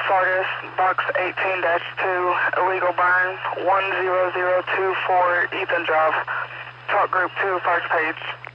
Sardis, box 18-2, illegal burn, 10024 Ethan Drive. Talk group 2, first page.